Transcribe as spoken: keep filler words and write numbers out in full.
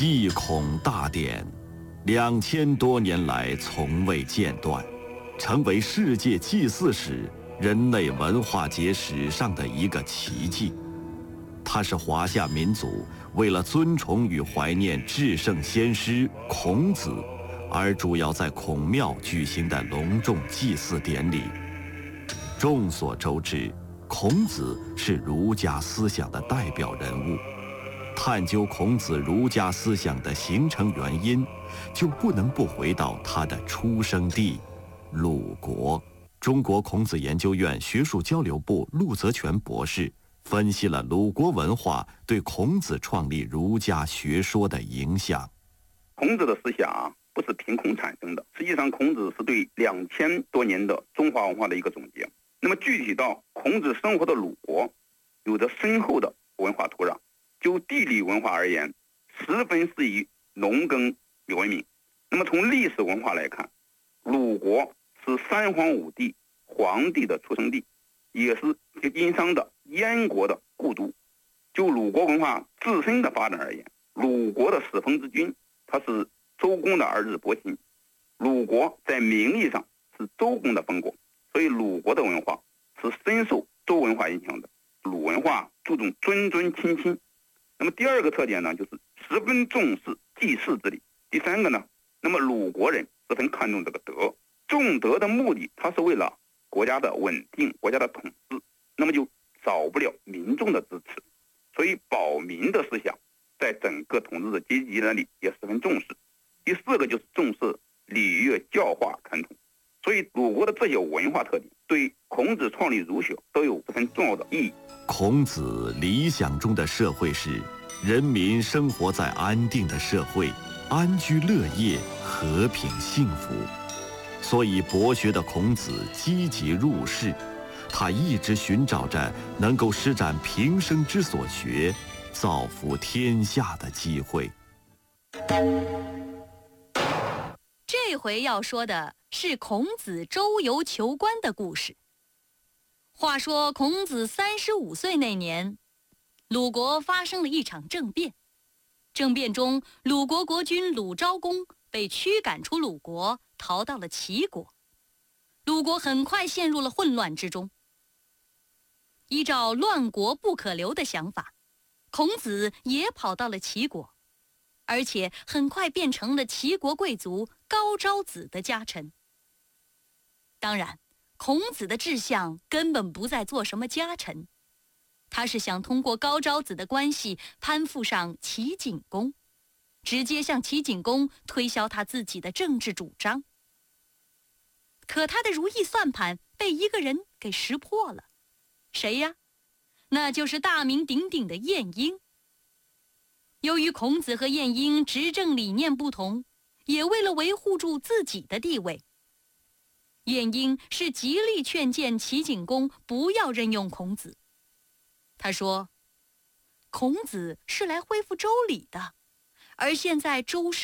祭孔大典，两千多年来从未间断，成为世界祭祀史、人类文化节史上的一个奇迹。它是华夏民族为了尊崇与怀念至圣先师孔子，而主要在孔庙举行的隆重祭祀典礼。众所周知，孔子是儒家思想的代表人物。探究孔子儒家思想的形成原因，就不能不回到他的出生地鲁国。中国孔子研究院学术交流部陆泽全博士分析了鲁国文化对孔子创立儒家学说的影响。 孔子的思想不是凭空产生的，实际上孔子是对两千多年的中华文化的一个总结。那么具体到孔子生活的鲁国，有着深厚的文化土壤。就地理文化而言，十分适宜农耕文明。那么从历史文化来看，鲁国是三皇五帝皇帝的出生地，也是殷商的燕国的故都。就鲁国文化自身的发展而言，鲁国的始封之君，他是周公的儿子伯辛。鲁国在名义上是周公的封国，所以鲁国的文化是深受周文化影响的。鲁文化注重尊尊亲亲。那么第二个特点呢，就是十分重视祭祀之礼。第三个呢，那么鲁国人十分看重这个德，重德的目的，它是为了国家的稳定、国家的统治，那么就少不了民众的支持。所以保民的思想在整个统治的阶级那里也十分重视。第四个就是重视礼乐教化传统。所以鲁国的这些文化特点对孔子创立儒学都有十分重要的意义。 孔子理想中的社会是人民生活在安定的社会，安居乐业，和平幸福。所以博学的孔子积极入世，他一直寻找着能够施展平生之所学，造福天下的机会。 这回要说的是孔子周游求官的故事。话说孔子三十五岁那年，鲁国发生了一场政变。政变中，鲁国国君鲁昭公被驱赶出鲁国，逃到了齐国。鲁国很快陷入了混乱之中。依照乱国不可留的想法，孔子也跑到了齐国，而且很快变成了齐国贵族高昭子的家臣。当然，孔子的志向根本不在做什么家臣，他是想通过高昭子的关系攀附上齐景公，直接向齐景公推销他自己的政治主张。可他的如意算盘被一个人给识破了。谁呀？那就是大名鼎鼎的晏婴。由于孔子和晏婴执政理念不同，也为了维护住自己的地位，晏婴是极力劝谏齐景公不要任用孔子。他说，孔子是来恢复周礼的，而现在周氏